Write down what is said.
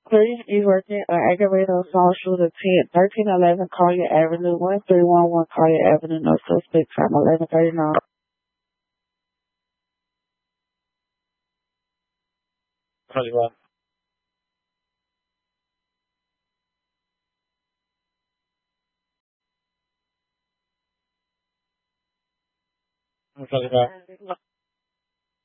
Police is working on aggravated assault shooter 1311 Collier Avenue, 1311 Collier Avenue, no suspect, time 11:39. Collier. Collier.